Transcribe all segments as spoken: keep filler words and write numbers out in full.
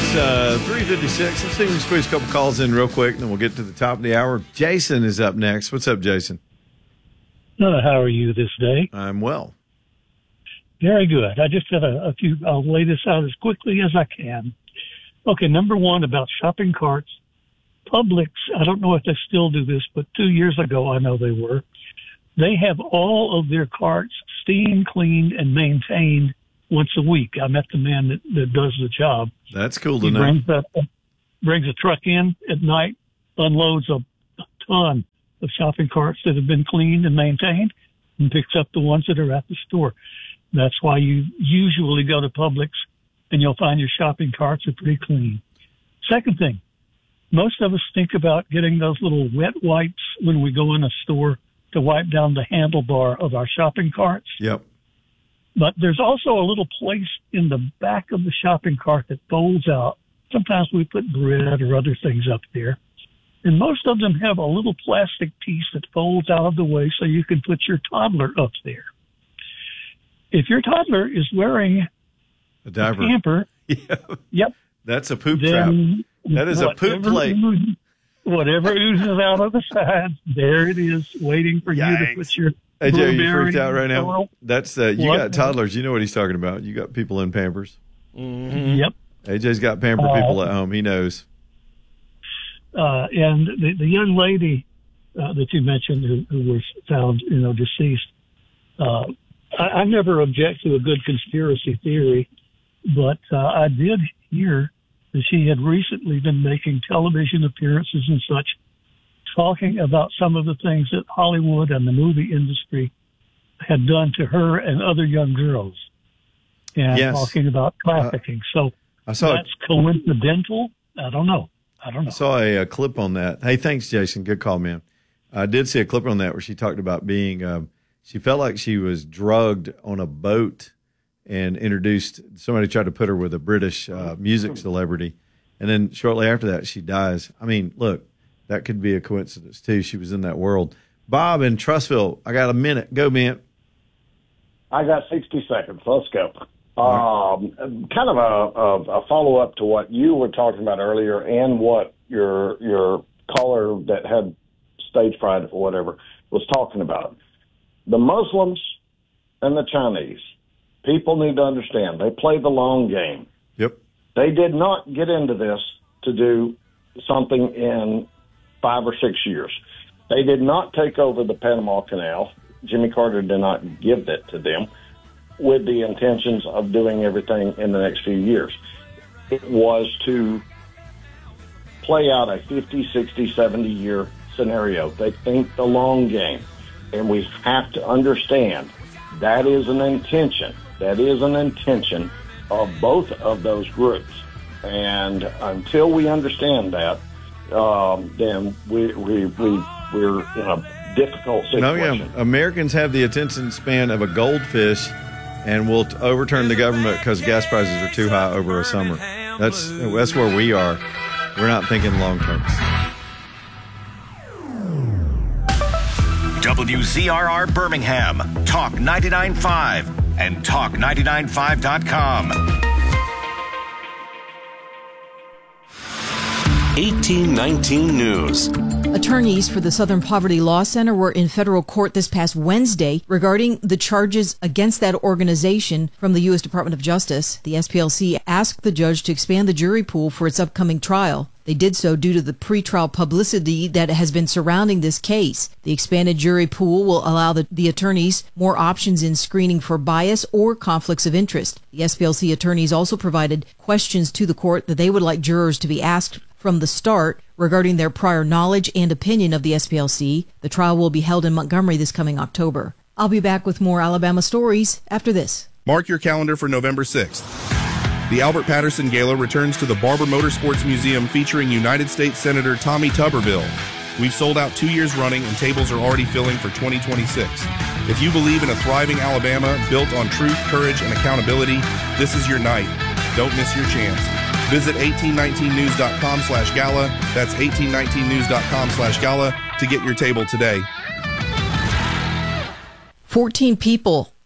It's uh, three fifty-six. Let's see if we can squeeze a couple calls in real quick, and then we'll get to the top of the hour. Jason is up next. What's up, Jason? Uh, how are you this day? I'm well. Very good. I just have a, a few. I'll lay this out as quickly as I can. Okay, number one, about shopping carts. Publix, I don't know if they still do this, but two years ago I know they were. They have all of their carts steam cleaned and maintained once a week. I met the man that, that does the job. That's cool to he know. Brings a, brings a truck in at night, unloads a, a ton of shopping carts that have been cleaned and maintained, and picks up the ones that are at the store. That's why you usually go to Publix and you'll find your shopping carts are pretty clean. Second thing, most of us think about getting those little wet wipes when we go in a store to wipe down the handlebar of our shopping carts. Yep. But there's also a little place in the back of the shopping cart that folds out. Sometimes we put bread or other things up there. And most of them have a little plastic piece that folds out of the way so you can put your toddler up there. If your toddler is wearing a diaper, a pamper, yep. yep, that's a poop trap. That is a poop plate. Oozes, whatever oozes out of the sides, there it is, waiting for Yikes. you to put your Hey, Joe, you freaked out right now? Oil. That's uh, you What? got toddlers. You know what he's talking about. You got people in Pampers. Mm-hmm. Yep. A J's got pamper uh, people at home. He knows. Uh, and the, the young lady uh, that you mentioned who, who was found, you know, deceased, uh, I, I never object to a good conspiracy theory, but uh, I did hear that she had recently been making television appearances and such, talking about some of the things that Hollywood and the movie industry had done to her and other young girls, and yes. talking about trafficking. Uh, so I saw that's it. Coincidental? I don't know. I don't know. I saw a, a clip on that. Hey, thanks, Jason. Good call, man. I did see a clip on that where she talked about being, um, she felt like she was drugged on a boat and introduced, somebody tried to put her with a British uh, music celebrity. And then shortly after that, she dies. I mean, look, that could be a coincidence, too. She was in that world. Bob in Trussville, I got a minute. Go, man. I got sixty seconds. Let's go. Um, kind of a, a, a follow-up to what you were talking about earlier and what your your caller that had stage fright or whatever was talking about. The Muslims and the Chinese, people need to understand, they play the long game. Yep. They did not get into this to do something in five or six years. They did not take over the Panama Canal. Jimmy Carter did not give that to them with the intentions of doing everything in the next few years. It was to play out a fifty, sixty, seventy year scenario. They think the long game. And we have to understand that is an intention. That is an intention of both of those groups. And until we understand that, um, then we, we, we, we're in a difficult situation. No, yeah. Americans have the attention span of a goldfish and will t- overturn the government because gas prices are too high over a summer. That's that's where we are. We're not thinking long term. W Z R R Birmingham, Talk ninety-nine point five and talk ninety-nine point five dot com. eighteen nineteen News. Attorneys for the Southern Poverty Law Center were in federal court this past Wednesday regarding the charges against that organization from the U S Department of Justice. The S P L C asked the judge to expand the jury pool for its upcoming trial. They did so due to the pretrial publicity that has been surrounding this case. The expanded jury pool will allow the, the attorneys more options in screening for bias or conflicts of interest. The S P L C attorneys also provided questions to the court that they would like jurors to be asked from the start regarding their prior knowledge and opinion of the S P L C. The trial will be held in Montgomery this coming October. I'll be back with more Alabama stories after this. Mark your calendar for November sixth. The Albert Patterson Gala returns to the Barber Motorsports Museum featuring United States Senator Tommy Tuberville. We've sold out two years running and tables are already filling for twenty twenty-six. If you believe in a thriving Alabama built on truth, courage, and accountability, this is your night. Don't miss your chance. Visit eighteen nineteen news dot com slash gala. That's eighteen nineteen news dot com slash gala to get your table today. fourteen people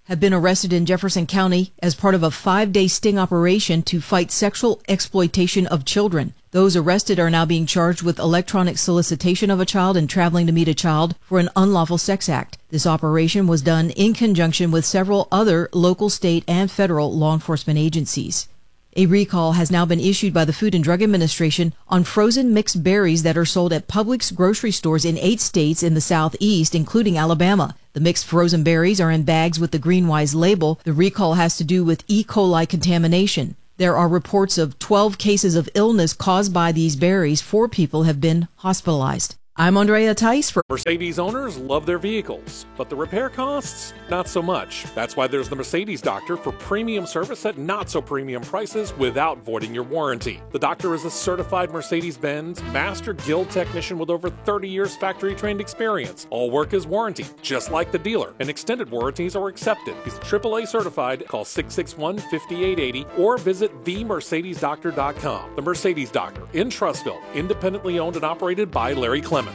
have been arrested in Jefferson County as part of a five-day sting operation to fight sexual exploitation of children. Those arrested are now being charged with electronic solicitation of a child and traveling to meet a child for an unlawful sex act. This operation was done in conjunction with several other local, state, and federal law enforcement agencies. A recall has now been issued by the Food and Drug Administration on frozen mixed berries that are sold at Publix grocery stores in eight states in the Southeast, including Alabama. The mixed frozen berries are in bags with the GreenWise label. The recall has to do with E. coli contamination. There are reports of twelve cases of illness caused by these berries. Four people have been hospitalized. I'm Andrea Tice for Mercedes owners love their vehicles, but the repair costs, not so much. That's why there's the Mercedes Doctor for premium service at not so premium prices without voiding your warranty. The Doctor is a certified Mercedes-Benz Master Guild technician with over thirty years factory trained experience. All work is warranty, just like the dealer, and extended warranties are accepted. He's triple A certified. Call six six one, five eight eight zero or visit the mercedes doctor dot com. The Mercedes Doctor in Trussville, independently owned and operated by Larry Clemens.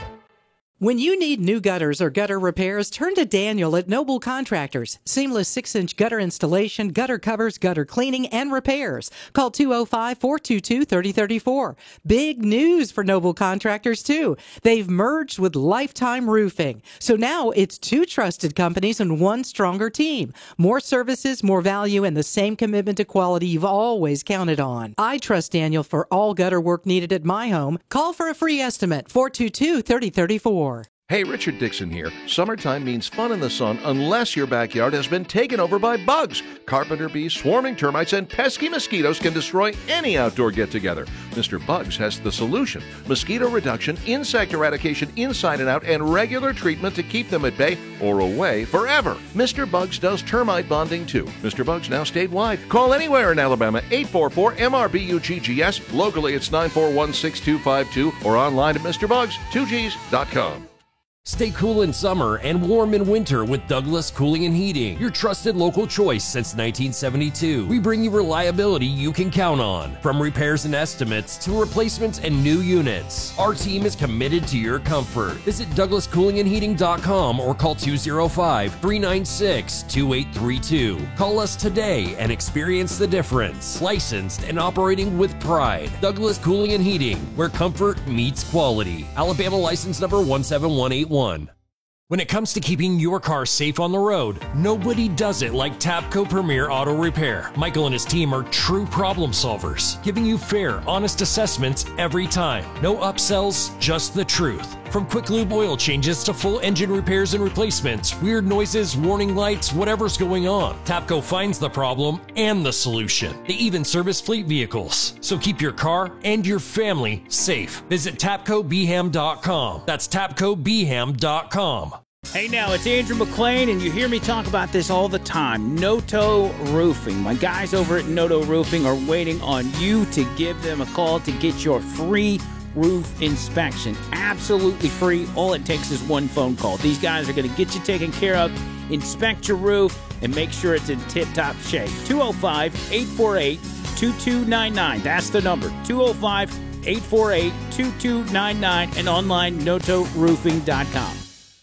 When you need new gutters or gutter repairs, turn to Daniel at Noble Contractors. Seamless six-inch gutter installation, gutter covers, gutter cleaning, and repairs. Call two oh five, four two two, three oh three four. Big news for Noble Contractors, too. They've merged with Lifetime Roofing. So now it's two trusted companies and one stronger team. More services, more value, and the same commitment to quality you've always counted on. I trust Daniel for all gutter work needed at my home. Call for a free estimate, four two two, three oh three four. Hey, Richard Dixon here. Summertime means fun in the sun unless your backyard has been taken over by bugs. Carpenter bees, swarming termites, and pesky mosquitoes can destroy any outdoor get-together. Mister Bugs has the solution. Mosquito reduction, insect eradication inside and out, and regular treatment to keep them at bay or away forever. Mister Bugs does termite bonding too. Mister Bugs now statewide. Call anywhere in Alabama, eight four four M R B U G G S. Locally, it's nine four one, six two five two or online at Mister Bugs two Gs dot com. Stay cool in summer and warm in winter with Douglas Cooling and Heating, your trusted local choice since nineteen seventy-two. We bring you reliability you can count on. From repairs and estimates to replacements and new units, our team is committed to your comfort. Visit douglas cooling and heating dot com or call two oh five, three nine six, two eight three two. Call us today and experience the difference. Licensed and operating with pride. Douglas Cooling and Heating, where comfort meets quality. Alabama license number one seven one eight one. When it comes to keeping your car safe on the road, nobody does it like Tapco Premier Auto Repair. Michael and his team are true problem solvers, giving you fair, honest assessments every time. No upsells, just the truth. From quick lube oil changes to full engine repairs and replacements, weird noises, warning lights, whatever's going on, Tapco finds the problem and the solution. They even service fleet vehicles. So keep your car and your family safe. Visit tapco b ham dot com. That's tapco b ham dot com. Hey now, it's Andrew McLean, and you hear me talk about this all the time. Noto Roofing. My guys over at Noto Roofing are waiting on you to give them a call to get your free roof inspection. Absolutely free. All it takes is one phone call. These guys are going to get you taken care of, inspect your roof, and make sure it's in tip-top shape. two oh five, eight four eight, two two nine nine. That's the number. two oh five, eight four eight, two two nine nine and online noto roofing dot com.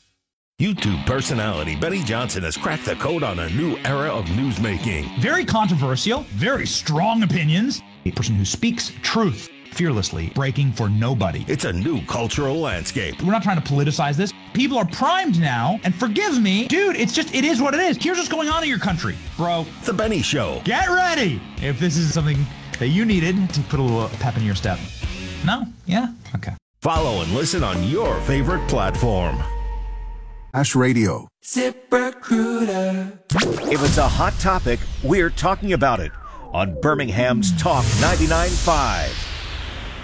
YouTube personality Benny Johnson has cracked the code on a new era of newsmaking. Very controversial, very strong opinions. A person who speaks truth fearlessly, breaking for nobody. It's a new cultural landscape. We're not trying to politicize this. People are primed now, and forgive me, dude, it's just, it is what it is. Here's what's going on in your country, bro. The Benny Show. Get ready if this is something that you needed to put a little pep in your step. No? Yeah? Okay. Follow and listen on your favorite platform. Ash Radio. ZipRecruiter. If it's a hot topic, we're talking about it on Birmingham's Talk ninety-nine point five.